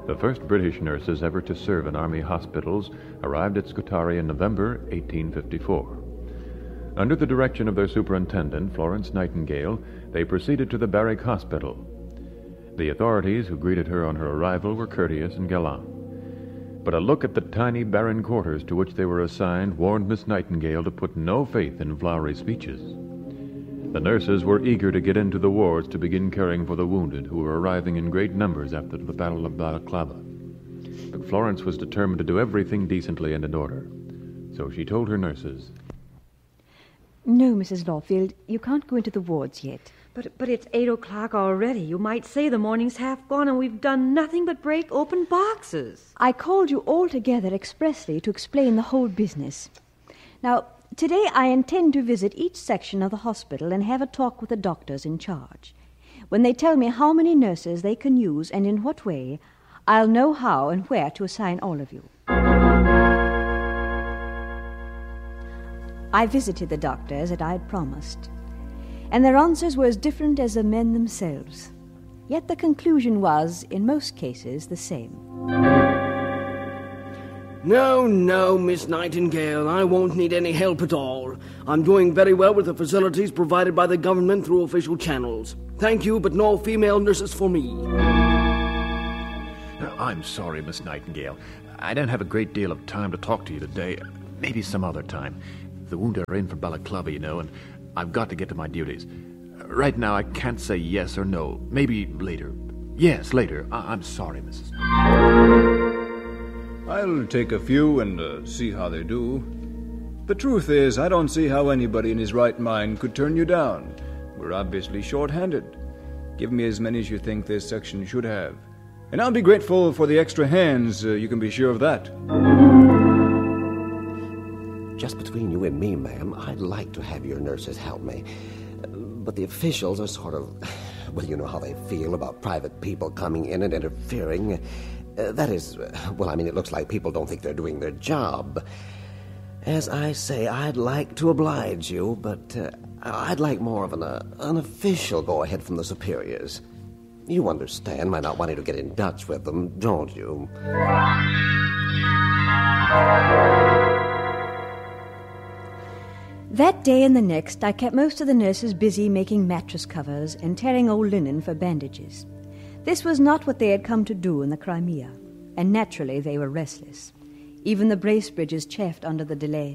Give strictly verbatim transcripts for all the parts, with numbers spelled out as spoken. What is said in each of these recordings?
The first British nurses ever to serve in Army hospitals arrived at Scutari in November eighteen fifty-four. Under the direction of their superintendent, Florence Nightingale, they proceeded to the Barrack Hospital. The authorities who greeted her on her arrival were courteous and gallant. But a look at the tiny, barren quarters to which they were assigned warned Miss Nightingale to put no faith in flowery speeches. The nurses were eager to get into the wards to begin caring for the wounded who were arriving in great numbers after the Battle of Balaclava. But Florence was determined to do everything decently and in order. So she told her nurses, "No, Missus Lawfield, you can't go into the wards yet." But but it's eight o'clock already. You might say the morning's half gone and we've done nothing but break open boxes. I called you all together expressly to explain the whole business. Now, today I intend to visit each section of the hospital and have a talk with the doctors in charge. When they tell me how many nurses they can use and in what way, I'll know how and where to assign all of you. I visited the doctors as I had promised, and their answers were as different as the men themselves. Yet the conclusion was, in most cases, the same. No, no, Miss Nightingale, I won't need any help at all. I'm doing very well with the facilities provided by the government through official channels. Thank you, but no female nurses for me. I'm sorry, Miss Nightingale. I don't have a great deal of time to talk to you today. Maybe some other time. The wounded are in for Balaclava, you know, and I've got to get to my duties. Right now, I can't say yes or no. Maybe later. Yes, later. I- I'm sorry, Missus I'll take a few and uh, see how they do. The truth is, I don't see how anybody in his right mind could turn you down. We're obviously short-handed. Give me as many as you think this section should have. And I'll be grateful for the extra hands, uh, you can be sure of that. Just between you and me, ma'am, I'd like to have your nurses help me. But the officials are sort of... Well, you know how they feel about private people coming in and interfering. Uh, that is... Well, I mean, it looks like people don't think they're doing their job. As I say, I'd like to oblige you, but uh, I'd like more of an, uh, an official go-ahead from the superiors. You understand my not wanting to get in touch with them, don't you? That day and the next, I kept most of the nurses busy making mattress covers and tearing old linen for bandages. This was not what they had come to do in the Crimea, and naturally they were restless. Even the Bracebridges chafed under the delay.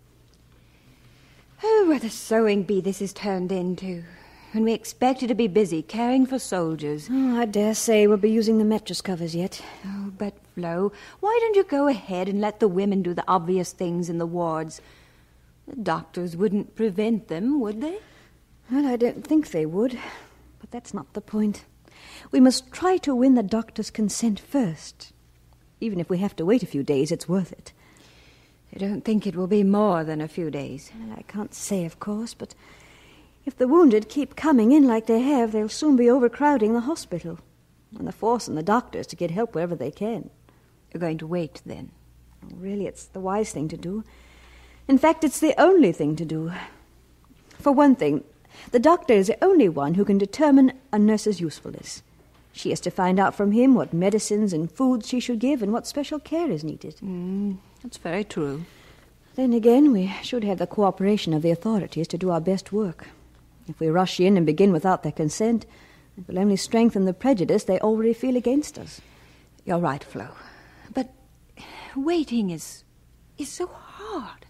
Oh, what a sewing bee this is turned into. When we expected to be busy caring for soldiers. Oh, I dare say we'll be using the mattress covers yet. Oh, but, Flo, why don't you go ahead and let the women do the obvious things in the wards? The doctors wouldn't prevent them, would they? Well, I don't think they would. But that's not the point. We must try to win the doctor's consent first. Even if we have to wait a few days, it's worth it. I don't think it will be more than a few days. Well, I can't say, of course, but if the wounded keep coming in like they have, they'll soon be overcrowding the hospital. And they're forcing the doctors to get help wherever they can. You're going to wait, then? Well, really, it's the wise thing to do. In fact, it's the only thing to do. For one thing, the doctor is the only one who can determine a nurse's usefulness. She has to find out from him what medicines and foods she should give and what special care is needed. Mm, that's very true. Then again, we should have the cooperation of the authorities to do our best work. If we rush in and begin without their consent, it will only strengthen the prejudice they already feel against us. You're right, Flo. But waiting is is so hard.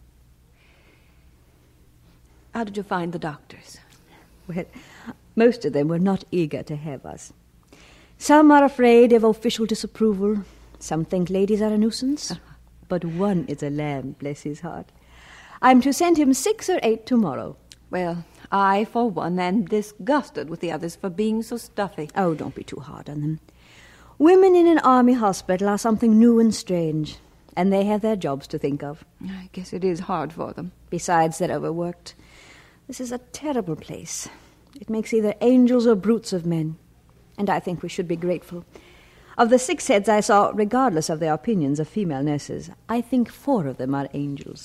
How did you find the doctors? Well, most of them were not eager to have us. Some are afraid of official disapproval. Some think ladies are a nuisance. But one is a lamb, bless his heart. I'm to send him six or eight tomorrow. Well, I, for one, am disgusted with the others for being so stuffy. Oh, don't be too hard on them. Women in an army hospital are something new and strange, and they have their jobs to think of. I guess it is hard for them. Besides, they're overworked. This is a terrible place. It makes either angels or brutes of men, and I think we should be grateful. Of the six heads I saw, regardless of their opinions of female nurses, I think four of them are angels.